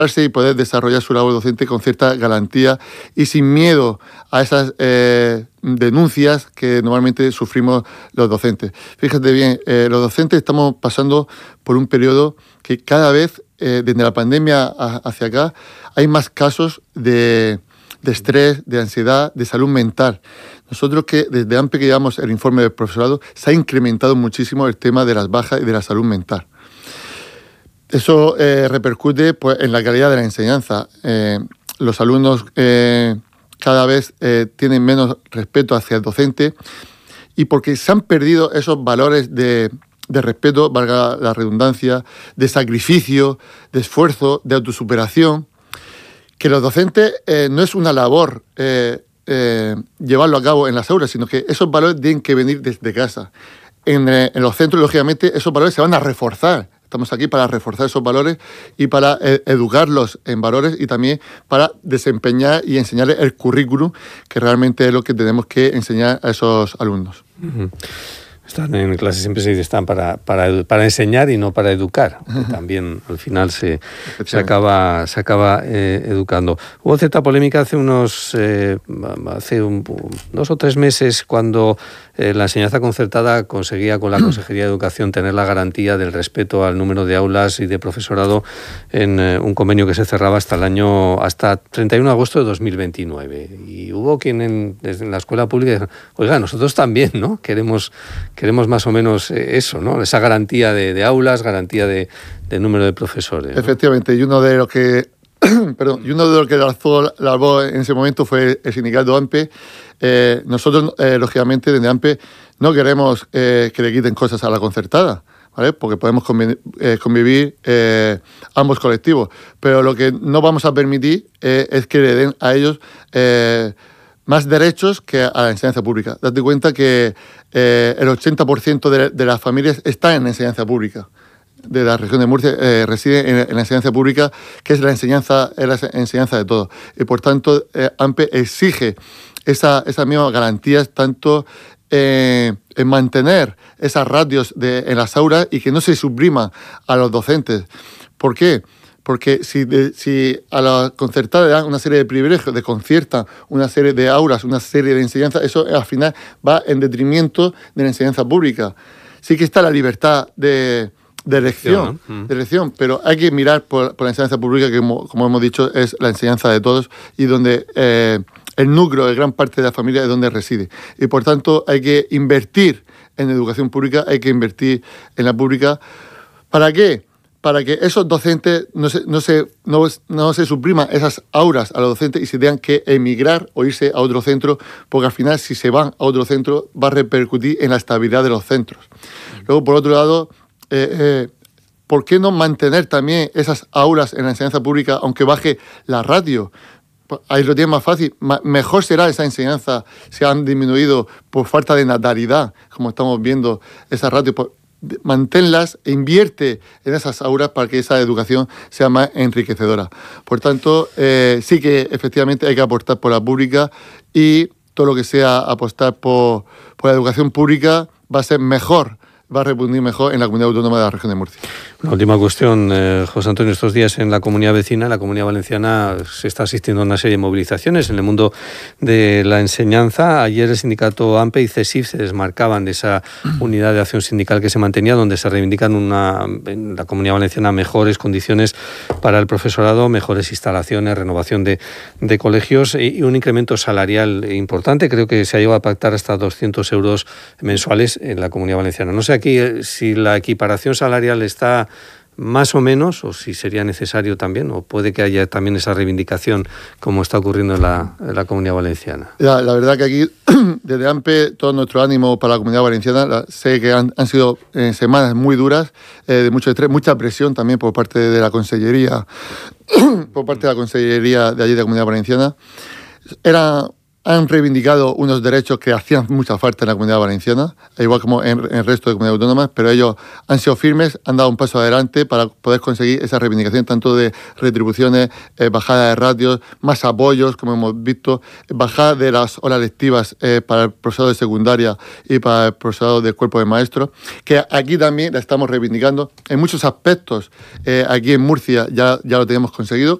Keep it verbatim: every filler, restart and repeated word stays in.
y poder desarrollar su labor docente con cierta garantía y sin miedo a esas eh, denuncias que normalmente sufrimos los docentes. Fíjate bien, eh, los docentes estamos pasando por un periodo que cada vez, eh, desde la pandemia a, hacia acá, hay más casos de, de estrés, de ansiedad, de salud mental. Nosotros que desde AMPE que llevamos el informe del profesorado, se ha incrementado muchísimo el tema de las bajas y de la salud mental. Eso eh, repercute pues, en la calidad de la enseñanza. Eh, los alumnos eh, cada vez eh, tienen menos respeto hacia el docente y porque se han perdido esos valores de, de respeto, valga la redundancia, de sacrificio, de esfuerzo, de autosuperación, que los docentes eh, no es una labor eh, eh, llevarlo a cabo en las aulas, sino que esos valores tienen que venir desde casa. En, eh, en los centros, lógicamente, esos valores se van a reforzar. Estamos aquí para reforzar esos valores y para eh, educarlos en valores y también para desempeñar y enseñarles el currículum, que realmente es lo que tenemos que enseñar a esos alumnos. Uh-huh. Están en clase, siempre se dice, están para, para, para enseñar y no para educar. También al final se, se acaba, se acaba eh, educando. Hubo cierta polémica hace unos eh, hace un, dos o tres meses cuando eh, la enseñanza concertada conseguía con la Consejería de Educación tener la garantía del respeto al número de aulas y de profesorado en eh, un convenio que se cerraba hasta el año hasta treinta y uno de agosto de dos mil veintinueve. Y hubo quien en, desde la escuela pública dijo, oiga, nosotros también, ¿no? Queremos Queremos más o menos eso, ¿no? Esa garantía de, de aulas, garantía de, de número de profesores, ¿no? Efectivamente, y uno de los que, perdón, y uno de los que alzó la voz en ese momento fue el sindicato AMPE. Eh, nosotros, eh, lógicamente, desde AMPE no queremos eh, que le quiten cosas a la concertada, ¿vale? Porque podemos convivir, eh, convivir eh, ambos colectivos, pero lo que no vamos a permitir eh, es que le den a ellos eh, más derechos que a la enseñanza pública. Date cuenta que eh, el ochenta por ciento de, de las familias está en la enseñanza pública. De la región de Murcia eh, reside en, en la enseñanza pública, que es la enseñanza, es la enseñanza de todos. Y por tanto, eh, AMPE exige esa, esas mismas garantías tanto eh, en mantener esas ratios de, en las aulas y que no se suprima a los docentes. ¿Por qué? Porque si, de, si a la concertada le dan una serie de privilegios, de conciertan una serie de aulas, una serie de enseñanzas, eso al final va en detrimento de la enseñanza pública. Sí que está la libertad de, de, elección, ¿no? de elección, pero hay que mirar por, por la enseñanza pública, que como, como hemos dicho es la enseñanza de todos y donde eh, el núcleo de gran parte de la familia es donde reside. Y por tanto hay que invertir en educación pública, hay que invertir en la pública. ¿Para qué? Para que esos docentes no se, no, se, no, no se supriman esas auras a los docentes y se tengan que emigrar o irse a otro centro, porque al final si se van a otro centro va a repercutir en la estabilidad de los centros. Luego, por otro lado, eh, eh, ¿por qué no mantener también esas auras en la enseñanza pública, aunque baje la ratio? Ahí lo tienen más fácil. Mejor será esa enseñanza si han disminuido por falta de natalidad, como estamos viendo esas ratios. Manténlas e invierte en esas aulas para que esa educación sea más enriquecedora. Por tanto, eh, sí que efectivamente hay que apostar por la pública y todo lo que sea apostar por, por la educación pública va a ser mejor, va a repundir mejor en la comunidad autónoma de la región de Murcia. Una última cuestión, eh, José Antonio. Estos días en la comunidad vecina, en la comunidad valenciana, se está asistiendo a una serie de movilizaciones en el mundo de la enseñanza. Ayer el sindicato AMPE y CESIF se desmarcaban de esa unidad de acción sindical que se mantenía, donde se reivindican una, en la comunidad valenciana mejores condiciones para el profesorado, mejores instalaciones, renovación de, de colegios y, y un incremento salarial importante. Creo que se ha llegado a pactar hasta doscientos euros mensuales en la comunidad valenciana. No sé aquí eh, si la equiparación salarial está más o menos, o si sería necesario también, o puede que haya también esa reivindicación como está ocurriendo en la, en la comunidad valenciana. La, la verdad que aquí, desde AMPE, todo nuestro ánimo para la comunidad valenciana. La, sé que han, han sido eh, semanas muy duras, eh, de mucho estrés, mucha presión también por parte de la Consellería, por parte de la Consellería de allí de la comunidad valenciana. Era han reivindicado unos derechos que hacían mucha falta en la Comunidad Valenciana, igual como en, en el resto de comunidades autónomas, pero ellos han sido firmes, han dado un paso adelante para poder conseguir esa reivindicación tanto de retribuciones, eh, bajada de ratios, más apoyos, como hemos visto, bajada de las horas lectivas eh, para el profesorado de secundaria y para el profesorado del cuerpo de maestros, que aquí también la estamos reivindicando. En muchos aspectos, eh, aquí en Murcia ya, ya lo tenemos conseguido,